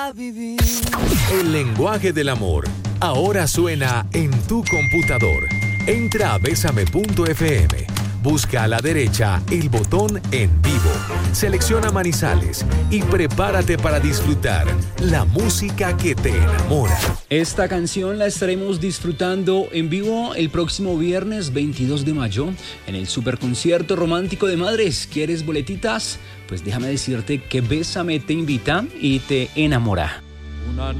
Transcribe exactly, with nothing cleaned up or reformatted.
El lenguaje del amor ahora suena en tu computador. Entra a besame punto efe eme, busca a la derecha el botón En Vivo, selecciona Manizales y prepárate para disfrutar la música que te enamora. Esta canción la estaremos disfrutando en vivo el próximo viernes veintidós de mayo en el Superconcierto Romántico de Madres. ¿Quieres boletitas? Pues déjame decirte que Bésame te invita y te enamora.